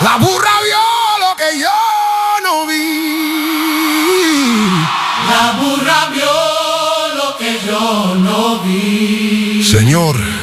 La burra vio lo que yo no vi. La burra vio lo que yo no vi. Señor,